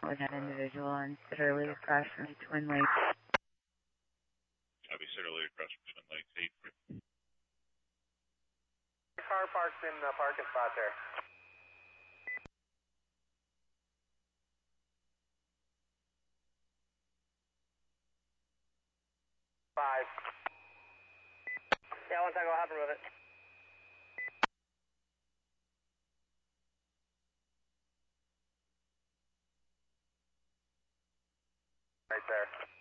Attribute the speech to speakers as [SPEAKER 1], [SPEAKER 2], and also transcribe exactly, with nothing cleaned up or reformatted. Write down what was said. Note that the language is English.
[SPEAKER 1] with that individual on Sitterly across from Twin Lakes.
[SPEAKER 2] Copy, Sitterly across from Twin Lakes, eight.
[SPEAKER 3] Car parked in the parking spot there. Five. Yeah, once I go, I'll have to move it. Right there.